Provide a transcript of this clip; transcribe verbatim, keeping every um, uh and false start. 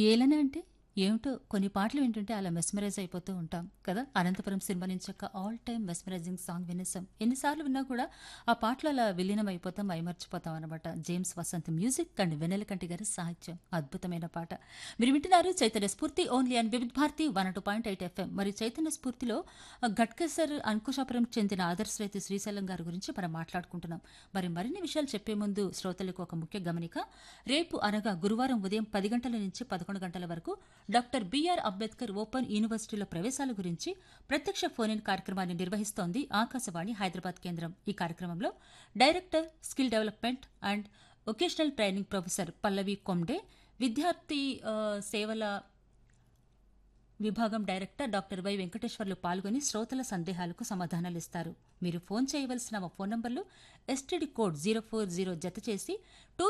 ఏలనే అంటే ఏమిటో కొన్ని పాటలు వింటుంటే అలా మెస్మరైజ్ అయిపోతూ ఉంటాం కదా. అనంతపురం సినిమా నుంచి ఒక ఆల్ టైమ్ మెస్మరైజింగ్ సాంగ్ వినేసాం. ఎన్నిసార్లు విన్నా కూడా ఆ పాటలు అలా విలీనం అయిపోతాం, మైమర్చిపోతాం అనమాట. James Vasant music and Vennelakanti గారి సాహిత్యం, అద్భుతమైన పాట. మీరు వింటున్నారు చైతన్య స్ఫూర్తి only and Vividh Bharati one two point eight FM. మరి చైతన్య స్ఫూర్తిలో ఆ, గట్కేసర్ అంకుశాపురం చెందిన ఆదర్శ రైతు శ్రీశైలం గారి గురించి మనం మాట్లాడుకుంటున్నాం. మరి మరిన్ని విషయాలు చెప్పే ముందు శ్రోతలకు ఒక ముఖ్య గమనిక. రేపు అనగా గురువారం ఉదయం పది గంటల నుంచి పదకొండు గంటల వరకు డాక్టర్ బిఆర్ అంబేద్కర్ ఓపెన్ యూనివర్సిటీల ప్రవేశాల గురించి ప్రత్యక్ష ఫోన్ ఇన్ కార్యక్రమాన్ని నిర్వహిస్తోంది ఆకాశవాణి హైదరాబాద్ కేంద్రం. ఈ కార్యక్రమంలో director skill development and vocational training professor పల్లవి కొమ్డే, విద్యార్థి ఆ, సేవల విభాగం డైరెక్టర్ డాక్టర్ వై వెంకటేశ్వర్లు పాల్గొని శ్రోతల సందేహాలకు సమాధానాలు ఇస్తారు. మీరు ఫోన్ చేయవలసిన మా ఫోన్ నంబర్లు STD code zero four zero జత చేసి టూ